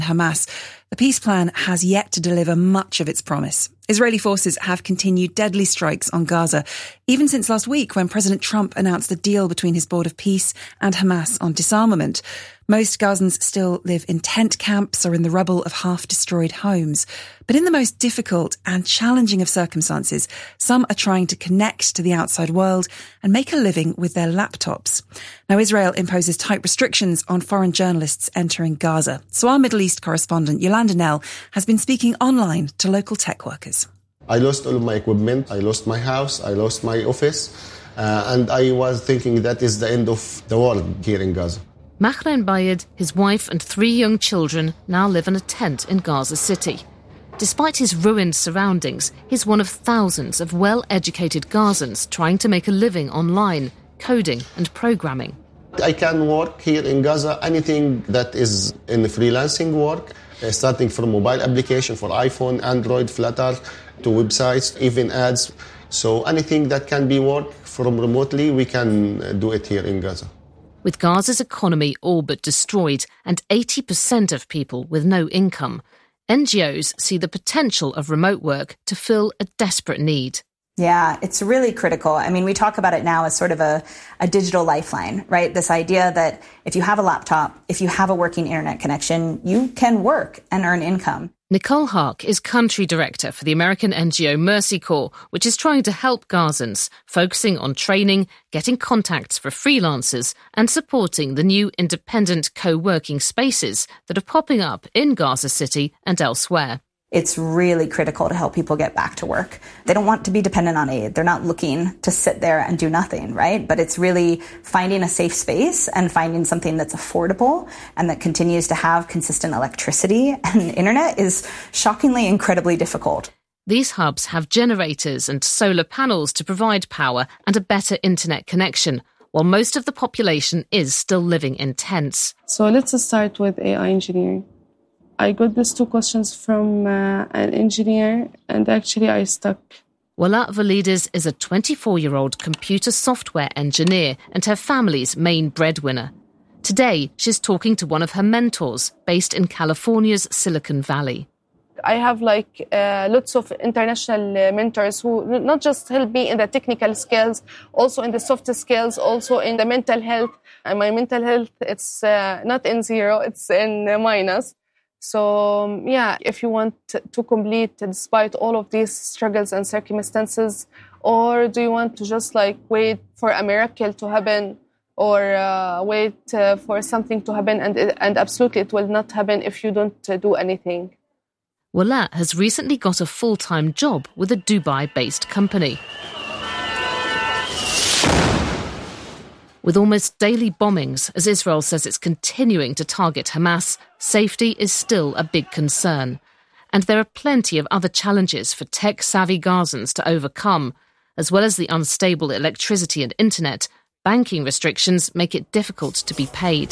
Hamas, the peace plan has yet to deliver much of its promise. Israeli forces have continued deadly strikes on Gaza, even since last week when President Trump announced a deal between his board of peace and Hamas on disarmament. Most Gazans still live in tent camps or in the rubble of half-destroyed homes. But in the most difficult and challenging of circumstances, some are trying to connect to the outside world and make a living with their laptops. Now, Israel imposes tight restrictions on foreign journalists entering Gaza. So our Middle East correspondent, Yolanda Nell, has been speaking online to local tech workers. I lost all of my equipment, I lost my house, I lost my office, and I was thinking that is the end of the world here in Gaza. Mahran Bayed, his wife and 3 young children now live in a tent in Gaza City. Despite his ruined surroundings, he's one of thousands of well-educated Gazans trying to make a living online, coding and programming. I can work here in Gaza, anything that is in freelancing work, starting from mobile application for iPhone, Android, Flutter, to websites, even ads. So anything that can be worked from remotely, we can do it here in Gaza. With Gaza's economy all but destroyed and 80% of people with no income, NGOs see the potential of remote work to fill a desperate need. Yeah, it's really critical. I mean, we talk about it now as sort of a digital lifeline, right? This idea that if you have a laptop, if you have a working internet connection, you can work and earn income. Nicole Hark is country director for the American NGO Mercy Corps, which is trying to help Gazans, focusing on training, getting contacts for freelancers and supporting the new independent co-working spaces that are popping up in Gaza City and elsewhere. It's really critical to help people get back to work. They don't want to be dependent on aid. They're not looking to sit there and do nothing, right? But it's really finding a safe space and finding something that's affordable and that continues to have consistent electricity and internet is shockingly incredibly difficult. These hubs have generators and solar panels to provide power and a better internet connection, while most of the population is still living in tents. So let's start with AI engineering. I got these 2 questions from an engineer, and actually I stuck. Wala Valides is a 24-year-old computer software engineer and her family's main breadwinner. Today, she's talking to one of her mentors based in California's Silicon Valley. I have lots of international mentors who not just help me in the technical skills, also in the soft skills, also in the mental health. And my mental health, it's not in 0, it's in minus. So, if you want to complete despite all of these struggles and circumstances, or do you want to just wait for a miracle to happen or wait for something to happen and absolutely it will not happen if you don't do anything. Wala has recently got a full-time job with a Dubai-based company. With almost daily bombings, as Israel says it's continuing to target Hamas, safety is still a big concern. And there are plenty of other challenges for tech-savvy Gazans to overcome. As well as the unstable electricity and internet, banking restrictions make it difficult to be paid.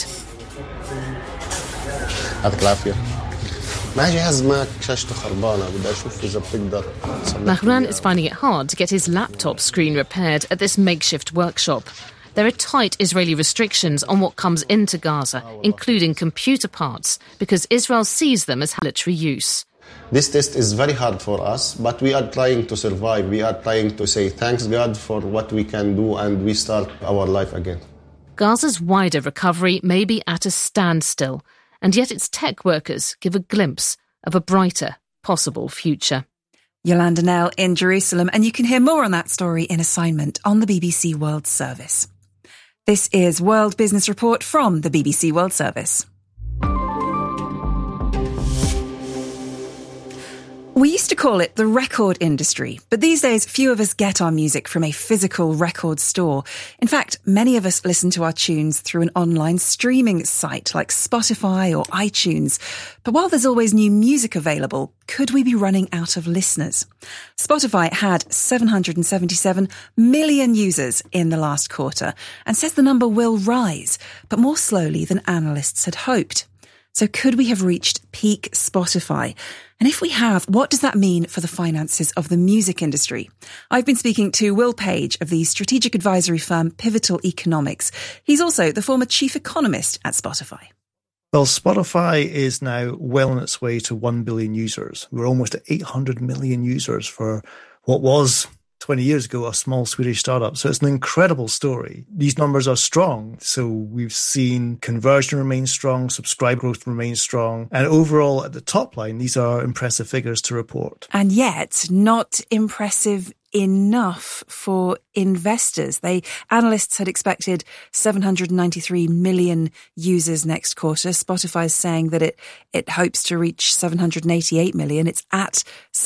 Mahran is finding it hard to get his laptop screen repaired at this makeshift workshop. There are tight Israeli restrictions on what comes into Gaza, including computer parts, because Israel sees them as military use. This test is very hard for us, but we are trying to survive. We are trying to say thanks God for what we can do, and we start our life again. Gaza's wider recovery may be at a standstill, and yet its tech workers give a glimpse of a brighter possible future. Yolanda Nell in Jerusalem, and you can hear more on that story in assignment on the BBC World Service. This is World Business Report from the BBC World Service. We used to call it the record industry, but these days few of us get our music from a physical record store. In fact, many of us listen to our tunes through an online streaming site like Spotify or iTunes. But while there's always new music available, could we be running out of listeners? Spotify had 777 million users in the last quarter and says the number will rise, but more slowly than analysts had hoped. So could we have reached peak Spotify? And if we have, what does that mean for the finances of the music industry? I've been speaking to Will Page of the strategic advisory firm Pivotal Economics. He's also the former chief economist at Spotify. Well, Spotify is now well on its way to 1 billion users. We're almost at 800 million users for what was 20 years ago, a small Swedish startup. So it's an incredible story. These numbers are strong. So we've seen conversion remain strong, subscriber growth remain strong. And overall, at the top line, these are impressive figures to report. And yet, not impressive enough for investors. Analysts had expected 793 million users next quarter. Spotify is saying that it hopes to reach 788 million. It's at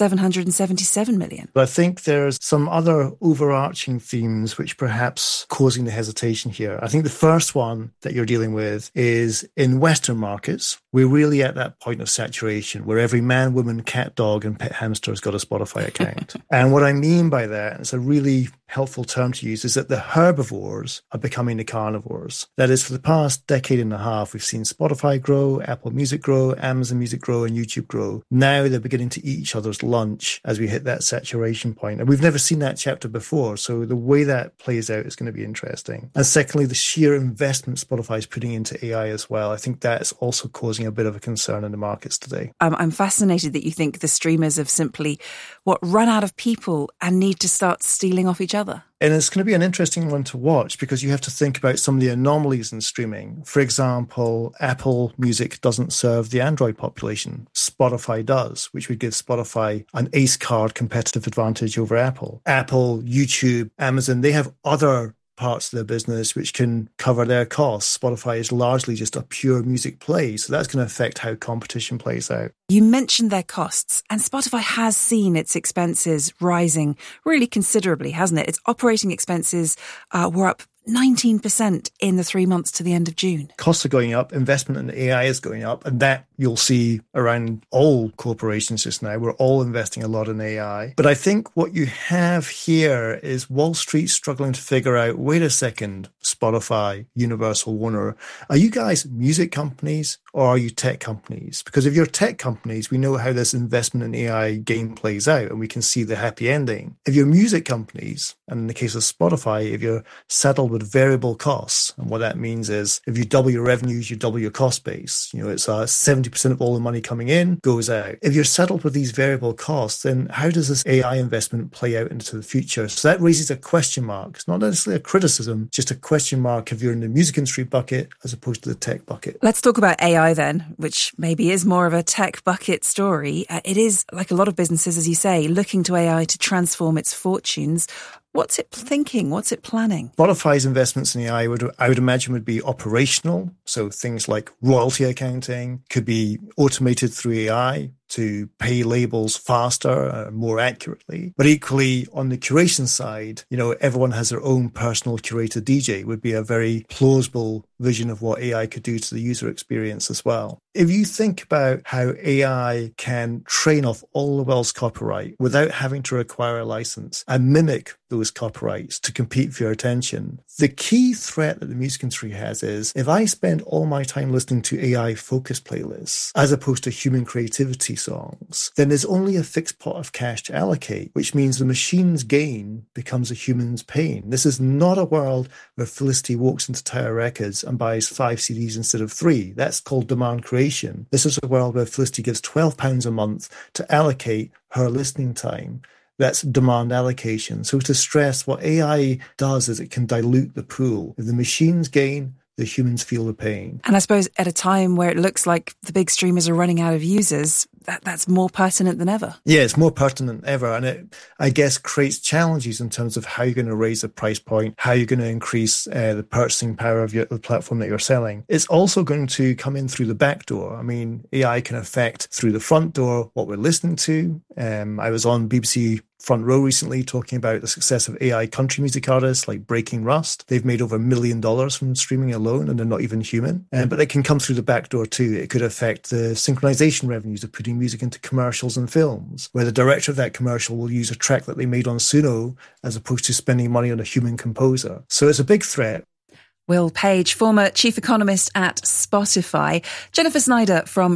777 million. But I think there's some other overarching themes which perhaps causing the hesitation here. I think the first one that you're dealing with is in Western markets, we're really at that point of saturation where every man, woman, cat, dog and pet hamster has got a Spotify account. And what I mean by that, and it's a really helpful term to use, is that the herbivores are becoming the carnivores. That is, for the past decade and a half, we've seen Spotify grow, Apple Music grow, Amazon Music grow, and YouTube grow. Now they're beginning to eat each other's lunch as we hit that saturation point. And we've never seen that chapter before. So the way that plays out is going to be interesting. And secondly, the sheer investment Spotify is putting into AI as well. I think that's also causing a bit of a concern in the markets today. I'm fascinated that you think the streamers have simply, run out of people and need to start stealing off each other. And it's going to be an interesting one to watch because you have to think about some of the anomalies in streaming. For example, Apple Music doesn't serve the Android population. Spotify does, which would give Spotify an ace card competitive advantage over Apple. Apple, YouTube, Amazon, they have other parts of their business which can cover their costs. Spotify is largely just a pure music play, so that's going to affect how competition plays out. You mentioned their costs, and Spotify has seen its expenses rising really considerably, hasn't it? Its operating expenses were up 19% in the 3 months to the end of June. Costs are going up, investment in AI is going up, and that you'll see around all corporations just now. We're all investing a lot in AI. But I think what you have here is Wall Street struggling to figure out, wait a second, Spotify, Universal, Warner, are you guys music companies or are you tech companies? Because if you're tech companies, we know how this investment in AI game plays out and we can see the happy ending. If you're music companies, and in the case of Spotify, if you're saddled with variable costs, and what that means is if you double your revenues, you double your cost base. It's 70% of all the money coming in goes out. If you're saddled with these variable costs, then how does this AI investment play out into the future? So that raises a question mark. It's not necessarily a criticism, just a question mark if you're in the music industry bucket as opposed to the tech bucket. Let's talk about AI then, which maybe is more of a tech bucket story. It is, like a lot of businesses, as you say, looking to AI to transform its fortunes. What's it thinking? What's it planning? Spotify's investments in AI, I would imagine, would be operational. So things like royalty accounting could be automated through AI to pay labels faster, more accurately. But equally, on the curation side, everyone has their own personal curated DJ would be a very plausible vision of what AI could do to the user experience as well. If you think about how AI can train off all the world's copyright without having to require a license and mimic those copyrights to compete for your attention, the key threat that the music industry has is if I spend all my time listening to AI focused playlists as opposed to human creativity songs, then there's only a fixed pot of cash to allocate, which means the machine's gain becomes a human's pain. This is not a world where Felicity walks into Tower Records and buys 5 CDs instead of 3. That's called demand creation. This is a world where Felicity gives £12 a month to allocate her listening time. That's demand allocation. So to stress, what AI does is it can dilute the pool. If the machines gain, the humans feel the pain. And I suppose at a time where it looks like the big streamers are running out of users, that's more pertinent than ever. Yeah, it's more pertinent than ever. And it, I guess, creates challenges in terms of how you're going to raise the price point, how you're going to increase the purchasing power of the platform that you're selling. It's also going to come in through the back door. I mean, AI can affect through the front door what we're listening to. I was on BBC Front Row recently talking about the success of AI country music artists like Breaking Rust. They've made over $1 million from streaming alone, and they're not even human. But it can come through the back door too. It could affect the synchronization revenues of putting music into commercials and films, where the director of that commercial will use a track that they made on Suno as opposed to spending money on a human composer. So it's a big threat. Will Page, former chief economist at Spotify. Jennifer Snyder from